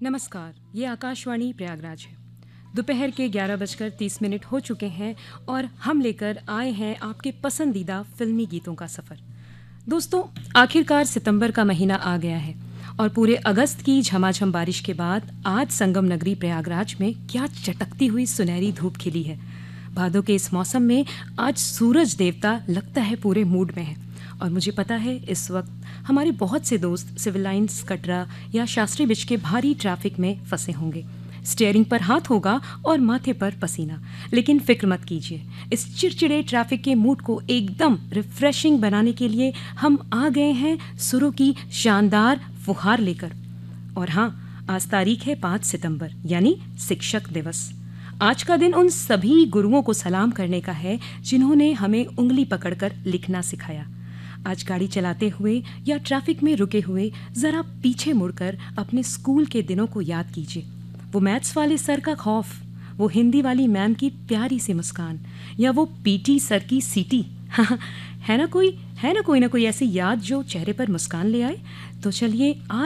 नमस्कार, ये आकाशवाणी प्रयागराज है। दोपहर के 11:30 हो चुके हैं और हम लेकर आए हैं आपके पसंदीदा फिल्मी गीतों का सफ़र। दोस्तों, आखिरकार सितंबर का महीना आ गया है और पूरे अगस्त की झमाझम बारिश के बाद आज संगम नगरी प्रयागराज में क्या चटकती हुई सुनहरी धूप खिली है। भादों के इस मौसम में आज सूरज देवता लगता है पूरे मूड में है और मुझे पता है इस वक्त हमारे बहुत से दोस्त सिविल लाइन्स, कटरा या शास्त्री ब्रिज के भारी ट्रैफिक में फंसे होंगे। स्टीयरिंग पर हाथ होगा और माथे पर पसीना, लेकिन फिक्र मत कीजिए, इस चिड़चिड़े ट्रैफिक के मूड को एकदम रिफ्रेशिंग बनाने के लिए हम आ गए हैं सुरों की शानदार फुहार लेकर। और हाँ, आज तारीख है 5 सितंबर यानी शिक्षक दिवस। आज का दिन उन सभी गुरुओं को सलाम करने का है जिन्होंने हमें उंगली पकड़कर लिखना सिखाया। आज गाड़ी चलाते हुए या ट्रैफिक में रुके हुए जरा पीछे मुड़कर अपने स्कूल के दिनों को याद कीजिए। वो मैथ्स वाले सर का खौफ, वो हिंदी वाली मैम की प्यारी सी मुस्कान, या वो पीटी सर की सीटी। है ना कोई ऐसी याद जो चेहरे पर मुस्कान ले आए। तो चलिए आज